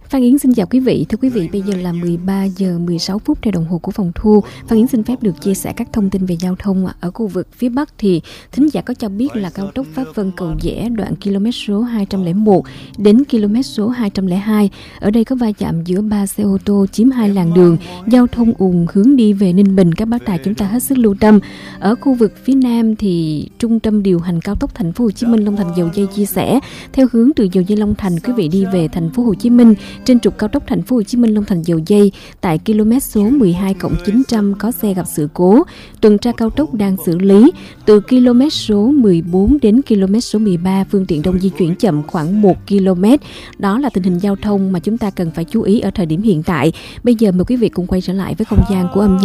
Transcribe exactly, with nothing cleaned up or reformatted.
Phan Yến xin chào quý vị. Thưa quý vị, bây giờ là mười ba giờ mười sáu phút theo đồng hồ của phòng thu. Phan Yến xin phép được chia sẻ các thông tin về giao thông ở khu vực phía Bắc. Thì thính giả có cho biết là cao tốc Pháp Vân Cầu Giẽ đoạn km số hai trăm lẻ một đến km số hai trăm lẻ hai. Ở đây có va chạm giữa ba xe ô tô chiếm hai làn đường, giao thông ùn hướng đi về Ninh Bình. Các bác tài chúng ta hết sức lưu tâm. Ở khu vực phía Nam thì Trung tâm điều hành cao tốc Thành phố Hồ Chí Minh Long Thành Dầu Dây chia sẻ theo hướng từ Dầu Dây Long Thành, quý vị đi về Thành phố Hồ Chí Minh trên trục cao tốc Thành phố Hồ Chí Minh Long Thành Dầu Dây tại km số mười hai cộng chín trăm có xe gặp sự cố, tuần tra cao tốc đang xử lý. Từ km số mười bốn đến km số mười ba, phương tiện đông di chuyển chậm khoảng một ki lô mét. Đó là tình hình giao thông mà chúng ta cần phải chú ý ở thời điểm hiện tại. Bây giờ mời quý vị cùng quay trở lại với không gian của âm nhạc.